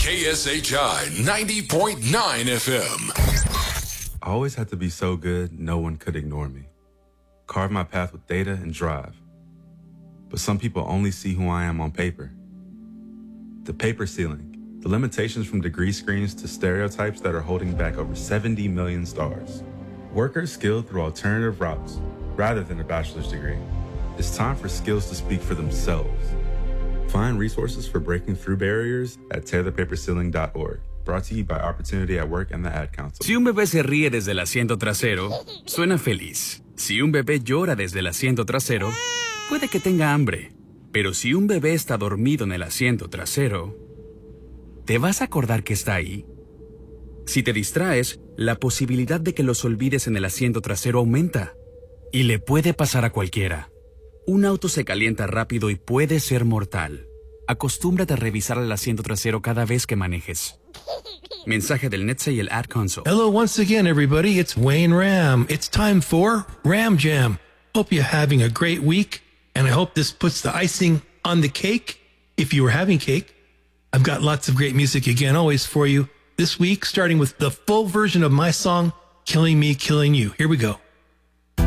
KSHI 90.9 FM. I always had to be so good, no one could ignore me. Carve my path with data and drive. But some people only see who I am on paper. The paper ceiling, the limitations from degree screens to stereotypes that are holding back over 70 million stars. Workers skilled through alternative routes, rather than a bachelor's degree. It's time for skills to speak for themselves. Find resources for breaking through barriers at tearthepaperceiling.org. Brought to you by Opportunity at Work and the Ad Council. Si un bebé se ríe desde el asiento trasero, suena feliz. Si un bebé llora desde el asiento trasero, puede que tenga hambre. Pero si un bebé está dormido en el asiento trasero, ¿te vas a acordar que está ahí? Si te distraes, la posibilidad de que los olvides en el asiento trasero aumenta. Y le puede pasar a cualquiera. Un auto se calienta rápido y puede ser mortal. Acostúmbrate a revisar el asiento trasero cada vez que manejes. Mensaje del NHTSA y el Ad Council. Hello once again, everybody. It's Wayne Ram. It's time for Ram Jam. Hope you're having a great week, and I hope this puts the icing on the cake. If you were having cake, I've got lots of great music again, always for you. This week, starting with the full version of my song, Killing Me, Killing You. Here we go.